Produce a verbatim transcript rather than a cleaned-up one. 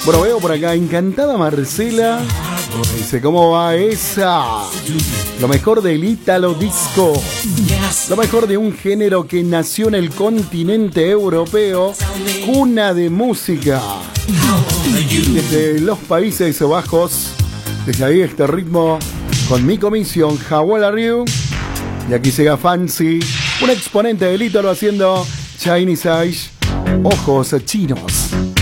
Bueno, veo por acá, encantada Marcela. Dice, ¿cómo va esa? Lo mejor del Ítalo Disco. Lo mejor de un género que nació en el continente europeo. Cuna de música. Desde los Países Bajos. Desde ahí este ritmo con mi comisión, Hawala Ryu. Y aquí llega Fancy, un exponente del Ítalo haciendo Chinese Eyes, ojos chinos.